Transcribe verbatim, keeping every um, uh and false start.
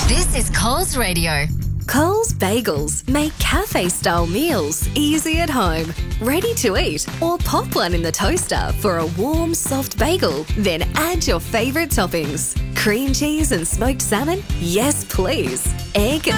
This is Coles Radio. Coles Bagels make cafe-style meals easy at home, ready to eat, or pop one in the toaster for a warm, soft bagel. Then add your favourite toppings. Cream cheese and smoked salmon? Yes, please. Egg,